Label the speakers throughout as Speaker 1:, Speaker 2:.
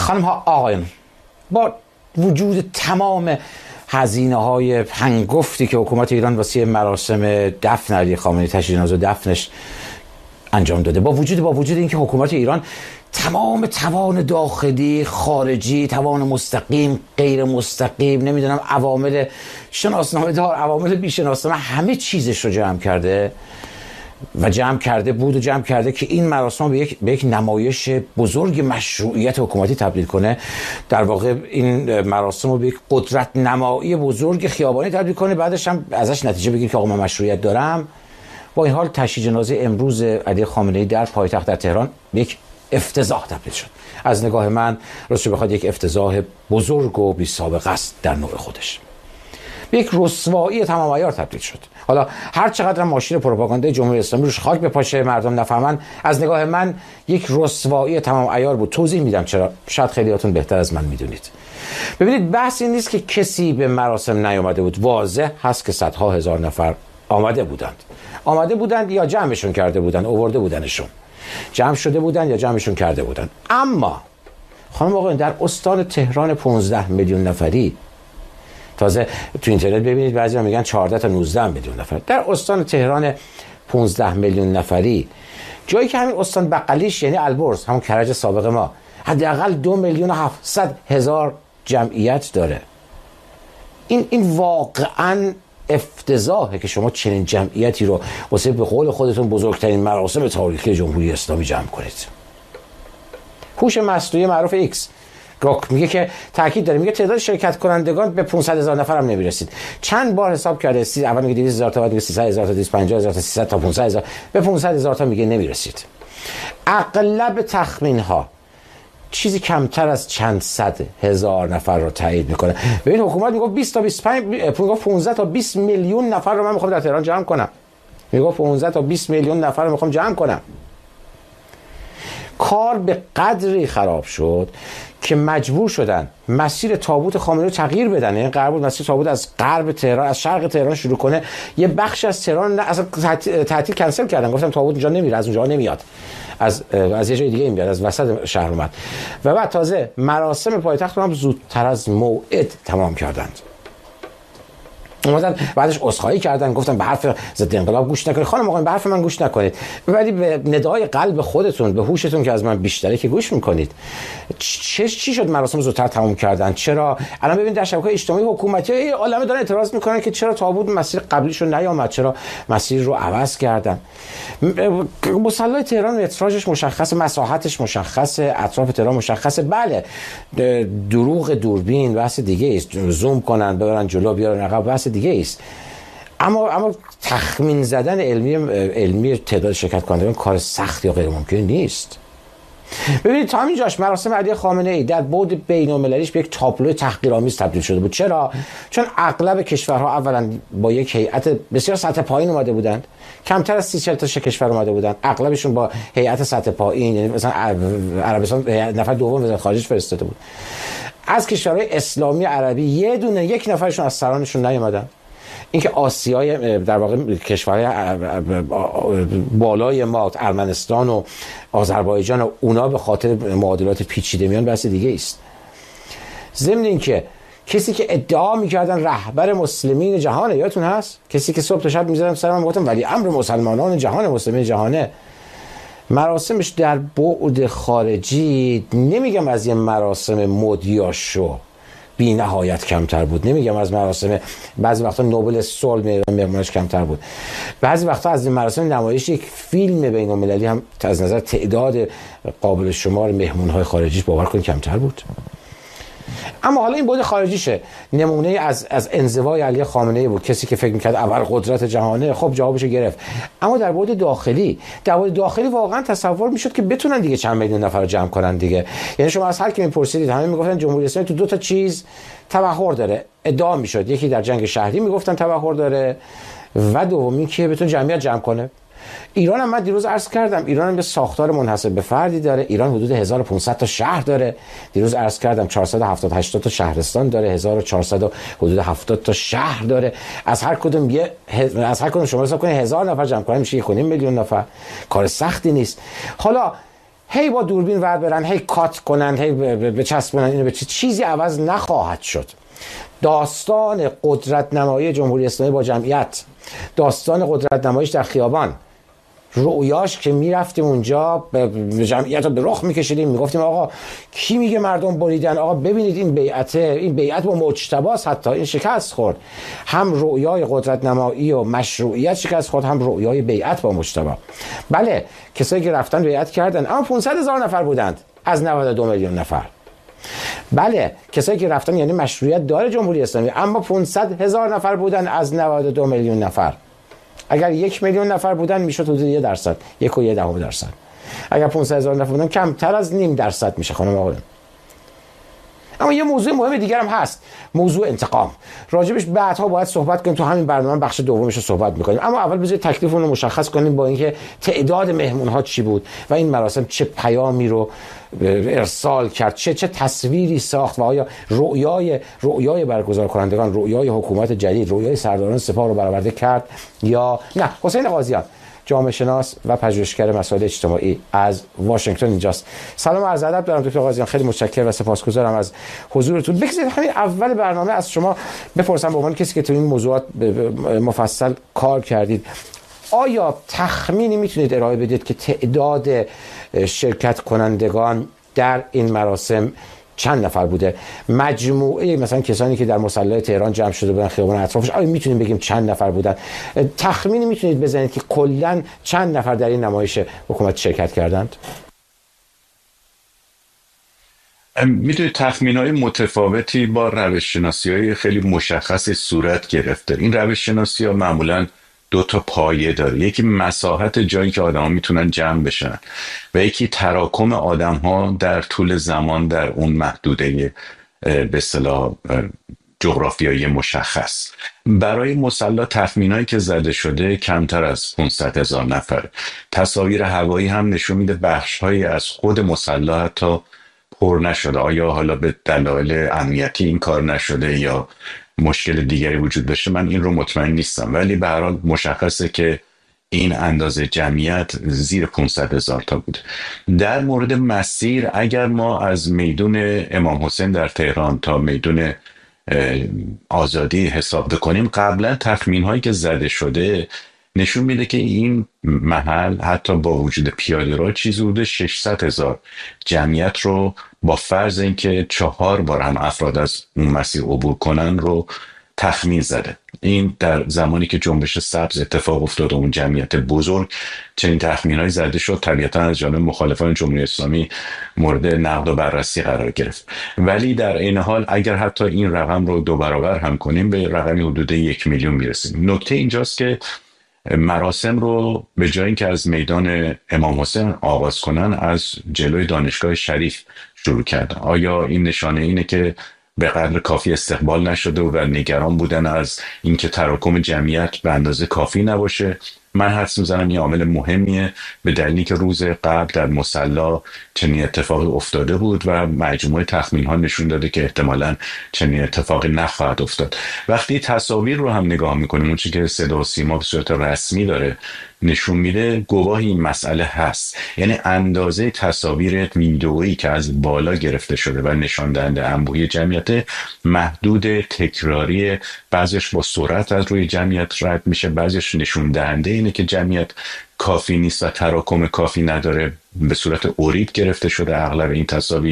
Speaker 1: خانم ها آقایان، با وجود تمام هزینه های هنگفتی که حکومت ایران واسه مراسم دفن علی خامنه‌ای، تشییع جنازه و دفنش انجام داده، با وجود اینکه حکومت ایران تمام توان داخلی، خارجی، توان مستقیم، غیر مستقیم، نمیدونم عوامل شناسنامه دار، عوامل بی شناسنامه، همه چیزش رو جمع کرده و جمع کرده که این مراسم به یک نمایش بزرگ مشروعیت حکومتی تبدیل کنه. در واقع این مراسم رو به یک قدرت نمایی بزرگ خیابانی تبدیل کنه، بعدش هم ازش نتیجه بگیر که آقا من مشروعیت دارم. با این حال تشییع جنازه امروز علی خامنه‌ای در پایتخت در تهران به یک افتضاح تبدیل شد. از نگاه من راستش بخواد یک افتضاح بزرگ و بی سابقه است در نوع خودش. به یک رسوایی تمام عیار تبدیل شد. حالا هر چقدر ماشین پروپاگاندای جمهوری اسلامی روش خاک بپاشه، مردم نفهمن، از نگاه من یک رسوایی تمام عیار بود. توضیح میدم چرا، شاید خیلیاتون بهتر از من میدونید. ببینید، بحث این نیست که کسی به مراسم نیامده بود. واضح هست که صدها هزار نفر آمده بودند یا جمعشون کرده بودند، آورده بودنشون، جمع شده بودند یا جمعشون کرده بودند. اما خانم آقایان، در استان تهران 15 میلیون نفری، تازه تو اینترنت ببینید بعضیا میگن 14 تا 19 میلیون نفر، در استان تهران 15 میلیون نفری، جایی که همین استان بغلیش یعنی البرز، همون کرج سابق ما، حداقل 2,700,000 جمعیت داره. این واقعاً افتضاحه که شما چنین جمعیتی رو واسه به قول خودتون بزرگترین مراسم تاریخی جمهوری اسلامی جمع کنید. هوش مصنوعی معروف ایکس میگه که تاکید داره، میگه تعداد شرکت کنندگان به 500,000 نفر هم نمیرسید. چند بار حساب کرده، اول میگه 200,000 تا، بعد میگه 300,000 تا، 250,000 تا، 300 تا 500,000، به 500,000 تا میگه نمیرسید. اغلب تخمین ها چیزی کمتر از چند صد هزار نفر رو تایید میکنه. ببین حکومت میگه 20 تا 25 میگه 15 تا 20 میلیون نفر رو من میخوام در تهران جمع کنم. میگه 15 تا 20 میلیون نفر رو میخوام جمع کنم. کار به قدری خراب شد که مجبور شدن مسیر تابوت خامنه‌ای رو تغییر بدن. این قرار بود مسیر تابوت از غرب تهران، از شرق تهران شروع کنه، یه بخش از تهران اصلا تعطیل کنسل کردن، گفتم تابوت اونجا نمیره، از اونجا نمیاد، از یه جای دیگه میاد، از وسط شهر اومد. و بعد تازه مراسم پایتخت رو هم زودتر از موعد تمام کردند. اومدن بعدش عذرخواهی کردن، گفتن به حرف ضد انقلاب گوش نکنید. خانم آقایان، به حرف من گوش نکنید، ولی به ندای قلب خودتون، به هوشتون که از من بیشتره که گوش میکنید. چی شد مراسم زودتر تمام کردن؟ چرا الان ببین در شبکه‌های اجتماعی حکومتی عالمه دارن اعتراض میکنن که چرا تابوت مسیر قبلیشون نیامد، چرا مسیر رو عوض کردن. مصلی تهران متراژش مشخصه، مساحتش مشخصه، اطراف تهران مشخصه. بله، دروغ دوربین بحث دیگه است، زوم کنن ببرن جلو بیارن عقب بحث دیگه است. اما تخمین زدن علمی تعداد شرکت کنندگان کار سخت یا غیر ممکن نیست. ببینید تا همینجاش مراسم علی خامنه‌ای در بعد بین‌المللیش به یک تابلو تحقیرآمیز تبدیل شده بود. چرا؟ چون اغلب کشورها اولا با یک هیئت بسیار سطح پایین اومده بودند، کمتر از 30-40 تا کشور اومده بودند، اغلبشون با هیئت سطح پایین، یعنی مثلا عربستان نفر دوم وزارت خارجه فرستاده بود. از کشورهای اسلامی عربی یک نفرشون از سرانشون نیومدن. اینکه آسیای در واقع کشورهای بالای ما، ارمنستان و آذربایجان و اونا به خاطر معادلات پیچیده میان بحث دیگه است. ضمن اینکه کسی که ادعا میکردن رهبر مسلمین جهانه، یادتون هست؟ کسی که صبح تا شب میذارم سرم میگفتم ولی امر مسلمانان جهان، مسلمین جهانه، مراسمش در بعد خارجی، نمیگم از یه مراسم مدیاشو بی نهایت کمتر بود، نمیگم از مراسم بعضی وقتا نوبل صلح مهمانش کمتر بود، بعضی وقتا از این مراسم نمایش یک فیلم بین المللی هم از نظر تعداد قابل شمار مهمونهای خارجیش باور کنید کمتر بود. اما حالا این بعد خارجیشه، نمونه از انزوای علی خامنه‌ای بود، کسی که فکر می‌کرد اول قدرت جهانه، خب جوابشو گرفت. اما در بعد داخلی واقعا تصور میشد که بتونن دیگه چند میلیون نفر رو جمع کنن دیگه. یعنی شما از هر کی میپرسیدید همه میگفتن جمهوری اسلامی تو دو تا چیز تبحر داره، ادعا میشد، یکی در جنگ شهری میگفتن تبحر داره و دومی که بتونه جمعیت جمع کنه. ایران هم من دیروز عرض کردم، ایران هم به ساختار منحصر به فردی داره. ایران حدود 1500 تا شهر داره. دیروز عرض کردم 470-80 تا شهرستان داره، 1400 و حدود 70 تا شهر داره. از هر کدوم شما حساب کنید 1000 نفر جمع کنید میشه 1.5 میلیون نفر. کار سختی نیست. حالا هی با دوربین ور برن، هی کات کنن، هی بچسبونن اینو به چیزی عوض نخواهد شد. داستان قدرت نمایی جمهوری اسلامی با جمعیت، داستان قدرت نماییش در خیابان، رؤیاش که میرفتیم اونجا به جمعیت رو به رخ میکشیدیم، میگفتیم آقا کی میگه مردم بریدن، آقا ببینید این بیعت با مجتباست، حتی این شکست خورد. هم رؤیای قدرت نمایی و مشروعیت شکست خورد، هم رؤیای بیعت با مجتبا. بله کسایی که رفتن بیعت کردن اما 500,000 نفر بودند از 92 میلیون نفر. بله کسایی که رفتن یعنی مشروعیت داره جمهوری اسلامی، اما 500,000 نفر بودن از 92 میلیون نفر. اگر 1 میلیون نفر بودن میشد حدود 1%، 1.1%. اگر 500,000 نفر بودن کمتر از 0.5% میشه خانم آقایان. اما یه موضوع مهم دیگر هم هست، موضوع انتقام. راجبش بعدها باید صحبت کنیم، تو همین برنامه بخش دومش رو صحبت میکنیم. اما اول بذارید تکلیفمون رو مشخص کنیم با اینکه تعداد مهمون ها چی بود و این مراسم چه پیامی رو ارسال کرد، چه تصویری ساخت و آیا رؤیای برگزار کنندگان، رؤیای حکومت جدید، رؤیای سرداران سپاه رو برآورده کرد یا نه. حسین قاضیان جامعه شناس و پژوهشگر مسائل اجتماعی از واشنگتن اینجاست. سلام و عرض ادب دارم دکتر قاضیان، خیلی متشکرم و سپاسگزارم از حضورتون. بگذارید همین اول برنامه از شما بپرسم به عنوان کسی که تو این موضوعات مفصل کار کردید، آیا تخمینی میتونید ارائه بدید که تعداد شرکت کنندگان در این مراسم چند نفر بوده؟ مجموعه مثلا کسانی که در مصلی تهران جمع شده بودن خیابان اطرافش، آیا میتونیم بگیم چند نفر بودن؟ تخمینی میتونید بزنید که کلا چند نفر در این نمایش حکومت شرکت کردند؟
Speaker 2: میدونید تخمین‌های متفاوتی با روش‌شناسی‌های خیلی مشخص صورت گرفته. این روش‌شناسی‌ها معمولاً 2 تا پایه داره، یکی مساحت جایی که آدم‌ها میتونن جمع بشن و یکی تراکم آدم‌ها در طول زمان در اون محدوده به اصطلاح جغرافیایی مشخص. برای مصلی تخمینایی که زده شده کمتر از 500,000 نفر. تصاویر هوایی هم نشون میده بخش‌هایی از خود مصلی حتی پر نشده. آیا حالا به دلایل امنیتی این کار نشده یا مشکل دیگری وجود داشته، من این رو مطمئن نیستم، ولی به هر حال مشخصه که این اندازه جمعیت زیر 500,000 تا بود. در مورد مسیر، اگر ما از میدون امام حسین در تهران تا میدون آزادی حساب بکنیم، قبلا تخمین هایی که زده شده نشون میده که این محل حتی با وجود پیاده رو چیزی حدود 600,000 جمعیت رو با فرض اینکه 4 بار هم افراد از اون مسیر عبور کنن رو تخمین زده. این در زمانی که جنبش سبز اتفاق افتاد و اون جمعیت بزرگ، چنین تخمین‌هایی زده شد، طبیعتا از جانب مخالفان جمهوری اسلامی مورد نقد و بررسی قرار گرفت. ولی در این حال اگر حتی این رقم رو 2 برابر هم کنیم به رقمی حدود 1 میلیون میرسیم. نکته اینجاست که مراسم رو به جای اینکه از میدان امام حسین آغاز کنن، از جلوی دانشگاه شریف شروع کردن. آیا این نشانه اینه که به قدر کافی استقبال نشده و نگران بودن از اینکه تراکم جمعیت به اندازه کافی نباشه؟ من حدس میزنم این عامل مهمیه، به دلیلی که روز قبل در مصلی چنین اتفاقی افتاده بود و مجموعه تخمین ها نشون داده که احتمالاً چنین اتفاقی نخواهد افتاد. وقتی تصاویر رو هم نگاه میکنیم، اون چیزی که صدا و سیما به صورت رسمی داره نشون میده، گواه این مسئله هست. یعنی اندازه تصاویر ویدئویی که از بالا گرفته شده و نشان دهنده انبوهی جمعیت محدود، تکراری، بعضیش با سرعت از روی جمعیت رد میشه، بعضیش نشون دهنده اینه که جمعیت کافی نیست و تراکم کافی نداره، به صورت اورید گرفته شده. اغلب این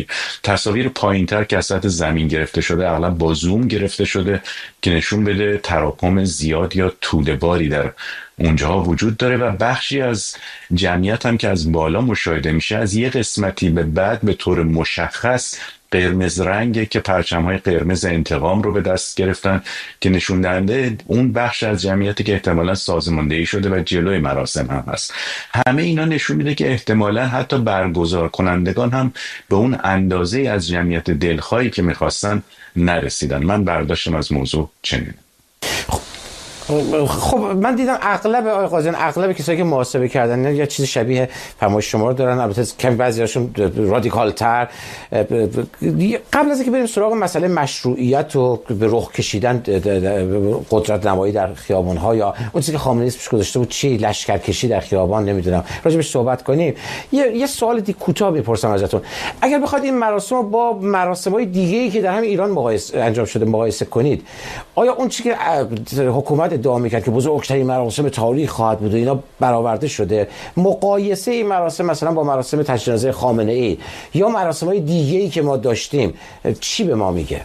Speaker 2: تصاویر پایینتر که از سطح زمین گرفته شده اغلب با زوم گرفته شده که نشون بده تراکم زیاد یا توده باری در اونجاها وجود داره و بخشی از جمعیت هم که از بالا مشاهده میشه از یه قسمتی به بعد به طور مشخص قرمز رنگه که پرچم‌های قرمز انتقام رو به دست گرفتن که نشون دهنده اون بخش از جمعیتی که احتمالاً سازماندهی شده و جلوی مراسم هم هست. همه اینا نشون میده که احتمالاً حتی برگزار کنندگان هم به اون اندازه از جمعیت دلخواهی که میخواستن نرسیدن. من برداشتم از موضوع چنین.
Speaker 1: خب من دیدم اغلب آقای قاضیان، اغلب کسایی که محاسبه کردن یا چیز شبیه فرمایش شما رو دارن، البته کمی بعضیاشون رادیکال تر. قبل از اینکه بریم سراغ مسئله مشروعیت و به رخ کشیدن قدرت نمایی در خیابان ها یا اون چیزی که خامنه‌ای اسمش گذاشته بود چی، لشکرکشی در خیابان، نمیدونم راجبش صحبت کنیم. یه سوال کوتاه میپرسم ازتون، اگر بخواید این مراسم رو با مراسم‌های دیگه‌ای که در همین ایران انجام شده مقایسه کنید، آیا اون چیزی که حکومت ادعا میکرد که بزرگترین مراسم تاریخ خواهد بود و اینا برآورده شده، مقایسه این مراسم مثلا با مراسم تجدید نظر خامنه‌ای یا مراسم‌های دیگه‌ای که ما داشتیم چی به ما میگه؟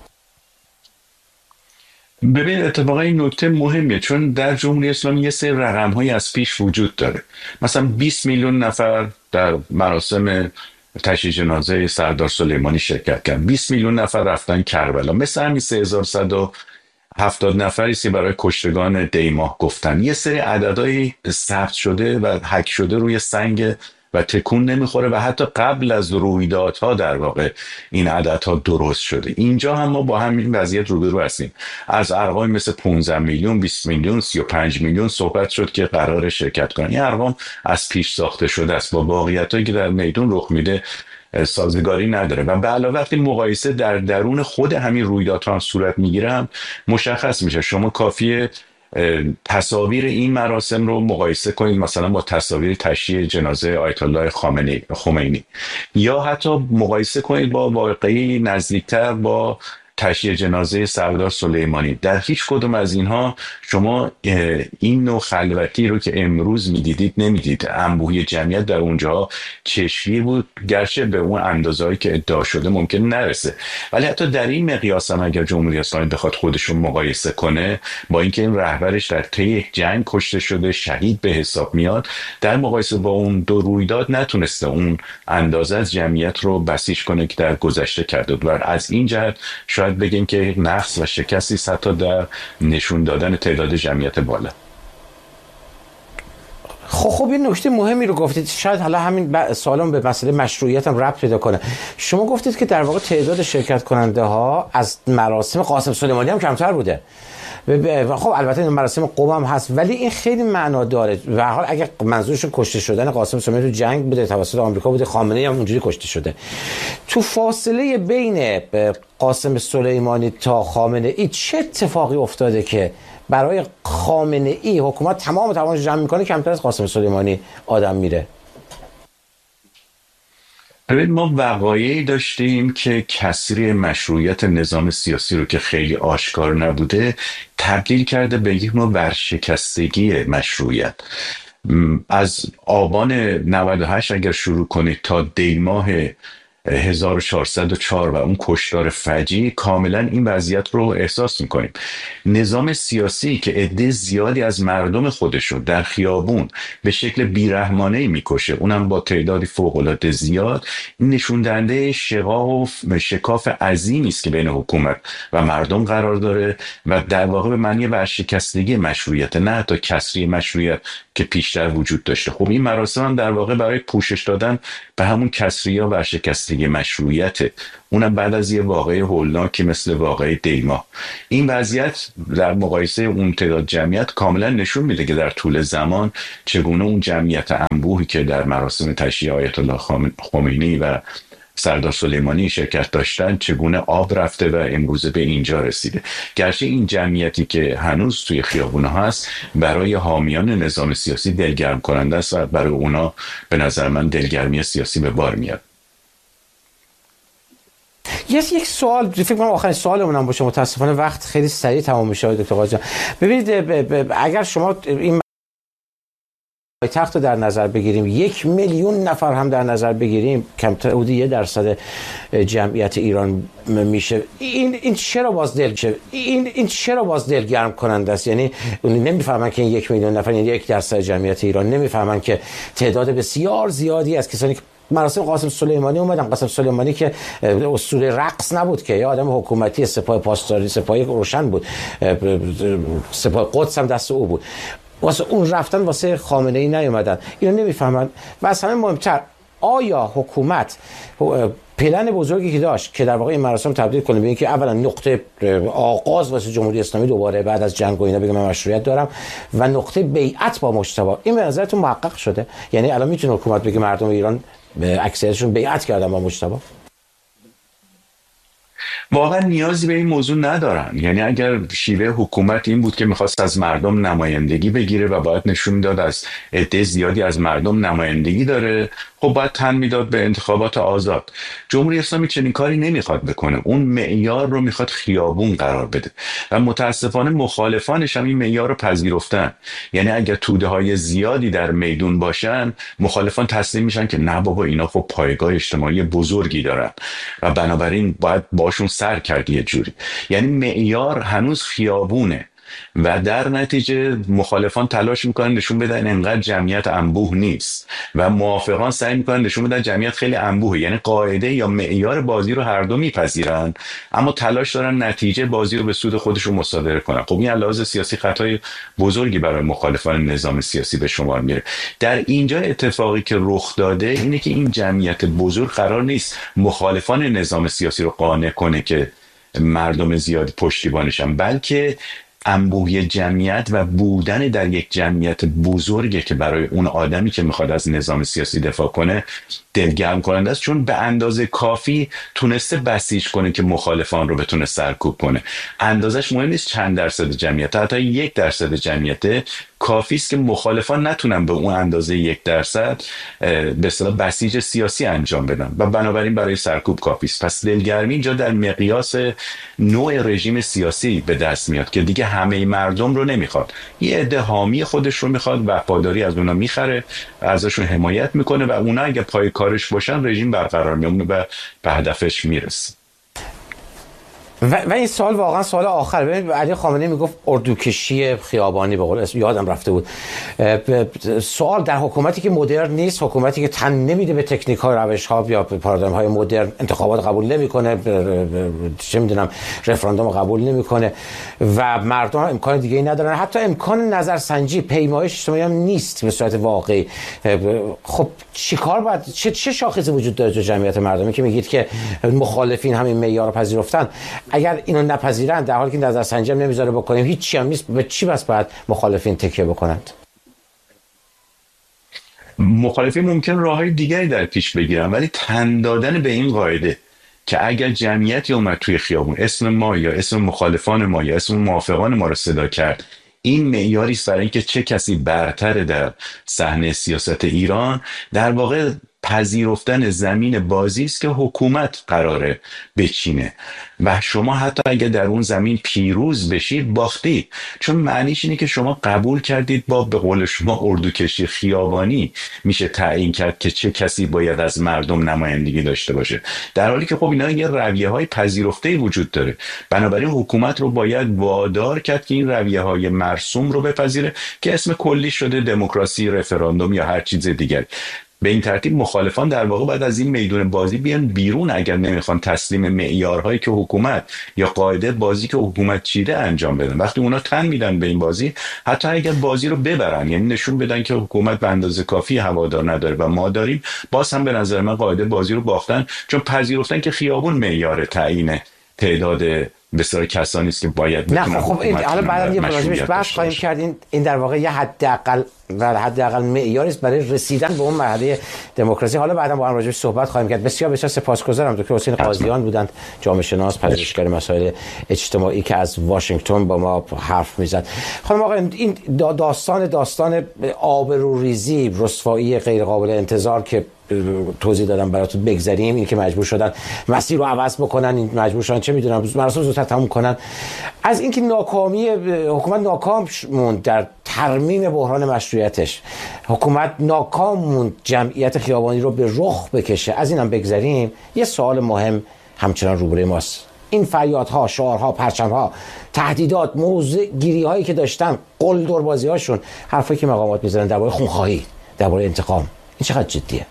Speaker 2: ببین اتفاقا این نکته مهمیه، چون در جمهوری اسلامی یه سری رقم‌هایی از پیش وجود داره. مثلا 20 میلیون نفر در مراسم تشییع جنازه سردار سلیمانی شرکت کردن، 20 میلیون نفر رفتن کربلا، مثل همین 3170 نفری که برای کشتگان دیماه گفتن. یه سری عددهای ثبت شده و حک شده روی سنگ و تکون نمیخوره و حتی قبل از رویدادها در واقع این عددها درست شده. اینجا هم ما با همین وضعیت روبرو هستیم. از ارقام مثل 15 میلیون، 20 میلیون، 35 میلیون صحبت شد که قرار شرکت کنن. این ارقام از پیش ساخته شده است، با واقعیتایی که در میدون رخ میده سازگاری نداره و به علاوه وقتی مقایسه در درون خود همین رویدادها هم صورت میگیره هم مشخص میشه. شما کافیه تصاویر این مراسم رو مقایسه کنید مثلا با تصاویر تشییع جنازه آیت الله خمینی یا حتی مقایسه کنید با واقعی نزدیکتر با تشییع جنازه سردار سلیمانی. در هیچ کدوم از اینها شما این نوع خلوتی رو که امروز میدیدید نمیدید. انبوهی جمعیت در اونجا چشمی بود، گرچه به اون اندازه‌ای که ادعا شده ممکن نرسه، ولی حتی در این مقیاس هم اگر جمهوری اسلامی بخواد خودش رو مقایسه کنه با اینکه این رهبرش در طی جنگ کشته شده، شهید به حساب میاد، در مقایسه با اون دو رویداد نتونسته اون اندازه از جمعیت رو بسیج کنه که در گذشته کرده بود. و از این جهت شاید بگیم که نقص و شکستی حتی در نشون دادن تعداد جمعیت بالا.
Speaker 1: خب این نکته مهمی رو گفتید، شاید حالا همین سوالم به مسئله مشروعیت هم ربط پیدا کنه. شما گفتید که در واقع تعداد شرکت کننده ها از مراسم قاسم سلیمانی هم کمتر بوده. خب البته این مراسم قم هم هست، ولی این خیلی معنا داره. به هر حال اگر منظورشون کشته شدن قاسم سلیمانی تو جنگ بوده، توسط آمریکا بوده، خامنه‌ای هم اونجوری کشته شده. تو فاصله بین قاسم سلیمانی تا خامنه‌ای چه اتفاقی افتاده که برای خامنه‌ای حکومت تمام توانش جمع میکنه کمتر از قاسم سلیمانی آدم میره؟
Speaker 2: ببین ما وقایعی داشتیم که کسری مشروعیت نظام سیاسی رو که خیلی آشکار نبوده تبدیل کرده به یک نوع ورشکستگی مشروعیت. از آبان 98 اگر شروع کنید تا دیماه 1404 و اون کشتار فجیع کاملا این وضعیت رو احساس میکنیم. نظام سیاسی که عده زیادی از مردم خودش رو در خیابون به شکل بیرحمانه‌ای میکشه، اونم با تعدادی فوق‌العاده زیاد، این نشون دهنده شکاف عظیمی است که بین حکومت و مردم قرار داره و در واقع به معنی ورشکستگی مشروعیت، نه حتی کسری مشروعیت که پیشتر وجود داشته. خب این مراسم هم در واقع برای پوشش دادن به همون کسری یا ورشکستگی مشروعیت، اونم بعد از یه واقعه هولناکی مثل واقعه دیماه. این وضعیت در مقایسه اون تعداد جمعیت کاملا نشون میده که در طول زمان چگونه اون جمعیت انبوهی که در مراسم تشییع آیت الله خمینی و سردار سلیمانی شرکت داشتن چگونه آب رفته و امروزه به اینجا رسیده. گرچه این جمعیتی که هنوز توی خیابون‌ها هست برای حامیان نظام سیاسی دلگرم کننده است و برای اونا به نظر من دلگرمی سیاسی به بار میاد.
Speaker 1: یک سوال فکر کنم آخرین سوالمون هم باشه، متاسفانه وقت خیلی سریع تمام میشه دکتر قاضی جان. ببینید اگر شما این پایتخت رو در نظر بگیریم، 1 میلیون نفر هم در نظر بگیریم، کمتر حدود 1% جمعیت ایران میشه، این چرا باز این چرا باز دلگرم کننده است؟ یعنی نمیفهمن که این 1 میلیون نفر یعنی 1% جمعیت ایران، نمیفهمن که تعداد بسیار زیادی از کسانی که مراسم قاسم سلیمانی اومدن، قاسم سلیمانی که اسطوره رقص نبود که، یا آدم حکومتی، سپاه پاسداری، سپاه روشن بود، سپاه قدس هم دست او بود، واسه اون رفتن واسه خامنه‌ای نیومدن. اینو نمیفهمن و از همه مهمتر آیا حکومت پلن بزرگی که داشت که در واقع این مراسم تبدیل کنه به اینکه اولا نقطه آغاز واسه جمهوری اسلامی دوباره بعد از جنگ و اینا بگم من مشروعیت دارم و نقطه بیعت با مجتبی، این به نظرتون محقق شده؟ یعنی الان میتونه حکومت بگه مردم ایران اکثرشون بیعت کردن با مجتبی؟
Speaker 2: واقعا نیازی به این موضوع ندارن. یعنی اگر شیوه حکومت این بود که میخواست از مردم نمایندگی بگیره و باید نشون میداد از عده زیادی از مردم نمایندگی داره، خب باید تن میداد به انتخابات آزاد. جمهوری اسلامی چنین کاری نمیخواد بکنه، اون معیار رو میخواد خیابون قرار بده و متاسفانه مخالفانش هم این معیار رو پذیرفتن. یعنی اگر توده های زیادی در میدون باشن، مخالفان تسلیم میشن که نه بابا اینا خب پایگاه اجتماعی بزرگی دارن و بنابراین باید باشون سر کرد یه جوری. یعنی معیار هنوز خیابونه و در نتیجه مخالفان تلاش میکنن نشون بدن انقدر جمعیت انبوه نیست و موافقان سعی میکنن نشون بدن جمعیت خیلی انبوه. یعنی قاعده یا معیار بازی رو هر دو میپذیرن، اما تلاش دارن نتیجه بازی رو به سود خودشون مصادره کنن. خب این لحاظ سیاسی خطای بزرگی برای مخالفان نظام سیاسی به شمار میره. در اینجا اتفاقی که رخ داده اینه که این جمعیت بزرگ قرار نیست مخالفان نظام سیاسی رو قانع کنه که مردم زیادی پشتیبانشن، بلکه انبوهی جمعیت و بودن در یک جمعیت بزرگه که برای اون آدمی که میخواد از نظام سیاسی دفاع کنه دلگرم کننده است، چون به اندازه کافی تونسته بسیج کنه که مخالفان رو بتونه سرکوب کنه. اندازش مهم نیست چند درصد جمعیت، حتی 1% جمعیت کافی است که مخالفان نتونن به اون اندازه 1% به اصطلاح بسیج سیاسی انجام بدن و بنابراین برای سرکوب کافی است. پس دلگرمی اینجا در مقیاس نوع رژیم سیاسی به دست میاد که دیگه همه مردم رو نمیخواد، یه عده حامی خودش رو میخواد، وفاداری از اونا میخره، ازشون حمایت میکنه و اونا اگه پای کارش باشن رژیم برقرار میمونه و به هدفش میرسه.
Speaker 1: و این سوال واقعا سوال آخر. ببین علی خامنه‌ای میگفت اردوکشی خیابانی، به قول اسم یادم رفته بود. سوال در حکومتی که مدرن نیست، حکومتی که تن نمیده به تکنیک ها، روش ها یا پارادایم های مدرن، انتخابات قبول نمیکنه، چه میدونم رفراندوم قبول نمیکنه و مردم امکان دیگه ای ندارن، حتی امکان نظرسنجی پیمایش اجتماعی هم نیست به صورت واقعی. خب چیکار باید، چه شاخصی وجود داره تو جمعیت مردمی که میگید که مخالفین همین معیار رو پذیرفتن؟ اگر اینو نپذیرن، در حالی که نظرسنجی هم نمیذاره بکنیم، هیچ چی هم نیست، به چی بس باید مخالفین تکیه بکنند؟
Speaker 2: مخالفین ممکن راههای دیگری در پیش بگیرن، ولی تن دادن به این قاعده که اگر جمعیتی اومد توی خیابون اسم ما یا اسم مخالفان ما یا اسم موافقان ما رو صدا کرد، این معیاری است برای اینکه چه کسی برتر در صحنه سیاست ایران. در واقع پذیرفتن زمین بازی است که حکومت قراره بچینه و شما حتی اگه در اون زمین پیروز بشید باختید، چون معنیش اینه که شما قبول کردید با به قول شما اردوکشی خیابانی میشه تعیین کرد که چه کسی باید از مردم نمایندگی داشته باشه، در حالی که خب اینا یه رویه های پذیرفته وجود داره. بنابراین حکومت رو باید وادار کرد که این رویه های مرسوم رو بپذیره که اسم کلی شده دموکراسی، رفراندوم یا هر چیز دیگری. به این ترتیب مخالفان در واقع بعد از این میدون بازی بیان بیرون اگر نمیخوان تسلیم معیارهایی که حکومت یا قاعده بازی که حکومت چیده انجام بدن. وقتی اونا تن میدن به این بازی، حتی اگر بازی رو ببرن، یعنی نشون بدن که حکومت به اندازه کافی هوادار نداره و ما داریم، باز هم به نظر من قاعده بازی رو باختن، چون پذیرفتن که خیابون معیار تعیین تعداد بسیار کسانی است که باید
Speaker 1: نه. خب این حالا بعداً یه راجبش بحث خواهیم کرد. این در واقع یه حداقل معیاری است برای رسیدن به اون مرحله دموکراسی. حالا بعداً با هم راجبش صحبت خواهیم کرد. بسیار سپاسگزارم دکتر حسین قاضیان بودند، جامعه شناس، پژوهشگر مسائل اجتماعی که از واشنگتن با ما حرف میزد. خانم آقا، این داستان آبروریزی، رسوایی غیر قابل انتظار که توضیح دادم براتون بگذاریم، این که مجبور شدن مسیر رو عوض بکنن، این مجبور شدن چه میدونم مراسم زودتر تموم کنن، از اینکه ناکامی حکومت ناکام موند در ترمیم بحران مشروعیتش، حکومت ناکام موند جمعیت خیابانی رو به رخ بکشه، از اینم بگذاریم، یه سوال مهم همچنان روبروی ماست. این فریادها، شعارها، پرچمها، تهدیدات، موضع گیری هایی که داشتن، قلدر بازی هاشون، حرفایی که مقامات میزنن درباره خونخواهی، درباره انتقام، این چقدر جدیه؟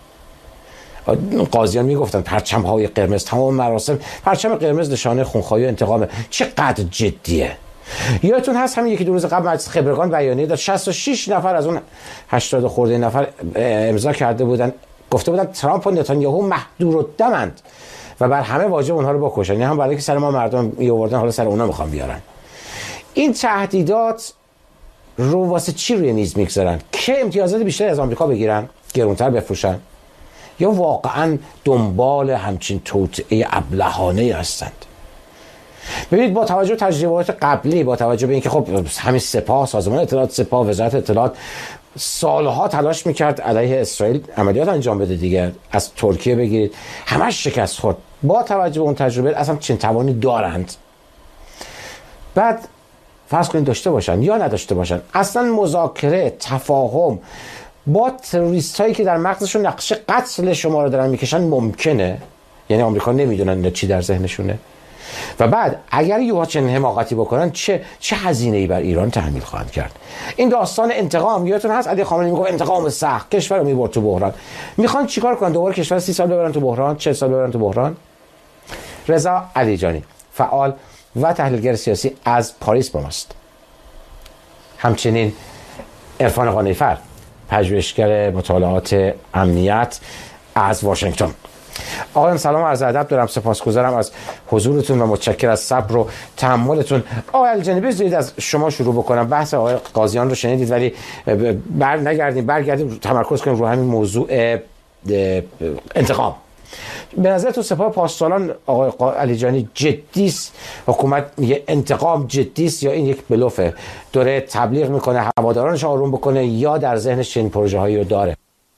Speaker 1: قاضیان میگفتن پرچم های قرمز، تمام مراسم پرچم قرمز نشانه خونخواهی و انتقامه. چقدر جدیه؟ یادتون هست همین یکی دو روز قبل مجلس خبرگان بیانیه داد، 66 نفر از اون 80 خورده نفر امضا کرده بودن گفته بودن ترامپ و نتانیاهو محدودالدمند و بر همه واجب اونها رو بکشن، یعنی هم برای که سر ما مردم میآوردن حالا سر اونها میخوان بیارن. این تهدیدات رو واسه چی روی میز میگذارن؟ که امتیازات بیشتری از آمریکا بگیرن، گرونتر بفروشن، یا واقعا دنبال همچین توطئه ابلهانه هستند؟ ببینید با توجه به تجربیات قبلی، با توجه به اینکه خب همین سپاه، سازمان اطلاعات سپاه، وزارت اطلاعات سالها تلاش میکرد علیه اسرائیل عملیات انجام بده دیگه، از ترکیه بگیرید همش شکست خورد. با توجه به اون تجربه اصلا چنین توانی دارند؟ بعد فرض کنید داشته باشن یا نداشته باشن، اصلا مذاکره، تفاهم با تروریست هایی که در مغزشون نقشه قتل شما رو دارن میکشن ممکنه؟ یعنی آمریکا نمیدونن چی در ذهنشونه؟ و بعد اگر یوها چنین حماقتی بکنن چه هزینه‌ای بر ایران تحمیل خواهند کرد؟ این داستان انتقام، یادتون هست علی خامنه‌ای میگه انتقام سخت، کشور رو میبرد تو بحران. میخوان چیکار کنن؟ دوباره کشور 30 سال ببرن تو بحران، 40 سال ببرن تو بحران؟ رضا علیجانی، فعال و تحلیلگر سیاسی از پاریس با ماست. همچنین عرفان قانع‌فر، پژوهشگر مطالعات امنیت از واشنگتن. آقایان سلام و عرض ادب دارم، سپاسگزارم از حضورتون و متشکر از صبر و تحملتون. آقای علیجانی بذارید از شما شروع بکنم. بحث آقای قاضیان رو شنیدید ولی برگردیم تمرکز کنیم رو همین موضوع انتقام. به نظر تو سپاه پاسداران آقای علیجانی جدیست؟ حکومت میگه انتقام جدیست یا این یک بلوفه؟ داره تبلیغ میکنه هوادارانش آروم بکنه یا در ذهنش چنین پروژه هایی رو داره؟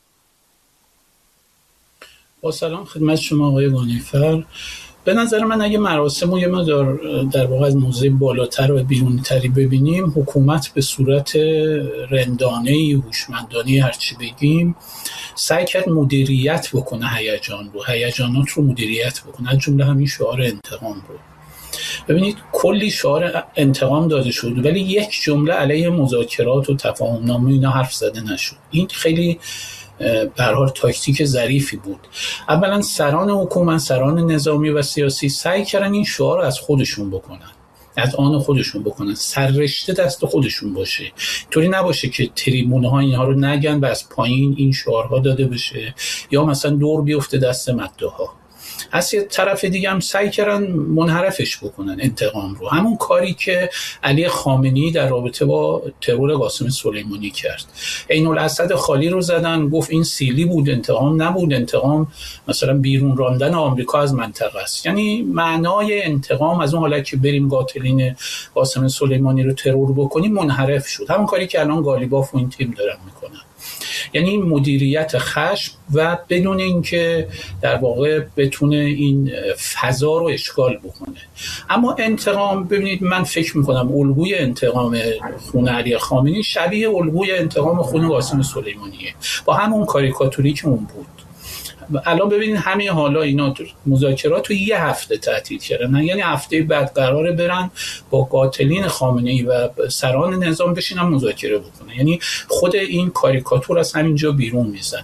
Speaker 3: با سلام خدمت شما آقای قانع‌فر. به نظر من اگه مراسم رو یه مقدار در واقع از موضع بالاتر و بیرونی تری ببینیم، حکومت به صورت رندانه‌ای، هوشمندانه، هرچی بگیم، سعی کرد مدیریت بکنه هیجانات رو مدیریت بکنه، از جمله همین شعار انتقام رو. ببینید کلی شعار انتقام داده شد ولی یک جمله علیه مذاکرات و تفاهم‌نامه اینا حرف زده نشد. این خیلی به هر حال تاکتیک ظریفی بود. اولا سران حکومت، سران نظامی و سیاسی سعی کردن این شعار از خودشون بکنن، از آن خودشون بکنن، سررشته دست خودشون باشه، طوری نباشه که تریبون ها اینها رو نگن و از پایین این شعارها داده بشه یا مثلا دور بیفته دست مداحا. از یه طرف دیگه هم سعی کردن منحرفش بکنن انتقام رو، همون کاری که علی خامنه‌ای در رابطه با ترور قاسم سلیمانی کرد. عین الاسد خالی رو زدن، گفت این سیلی بود، انتقام نبود، انتقام مثلا بیرون راندن آمریکا از منطقه است. یعنی معنای انتقام از اون حالت که بریم قاتلین قاسم سلیمانی رو ترور بکنیم منحرف شد، همون کاری که الان گالیباف و این تیم دارن میکنن. یعنی مدیریت خشم و بدون اینکه در واقع بتونه این فضا رو اشغال بکنه. اما انتقام، ببینید من فکر میکنم الگوی انتقام خون علی خامنه‌ای شبیه الگوی انتقام خون قاسم سلیمانیه، با همون کاریکاتوری که اون بود. الان ببینید همین حالا اینا مذاکرات رو یه هفته تعطیل کردن، یعنی هفته بعد قراره برن با قاتلین خامنه‌ای و سران نظام بشینن مذاکره بکنن. یعنی خود این کاریکاتور از همینجا بیرون میزنه.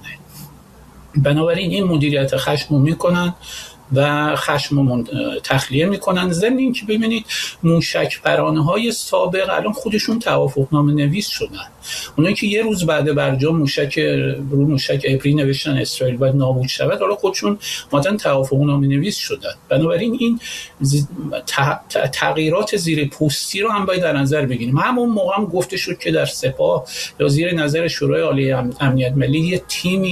Speaker 3: بنابراین این مدیریت خشم رو میکنن و خشم رو تخلیه میکنن. ضمن این که ببینید موشک پرانه‌های سابق الان خودشون توافقنامه نویس شدن. اونایی که یه روز بعد برجام موشک ابری نوشتن اسرائیل باید نابود شود، حالا خودشون مدن توافقنامه نویس شدن. بنابراین این تغییرات زیر پوستی رو هم باید در نظر بگیریم. همون موقع هم گفته شد که در سپاه یا زیر نظر شورای عالی امنیت ملی یه تیمی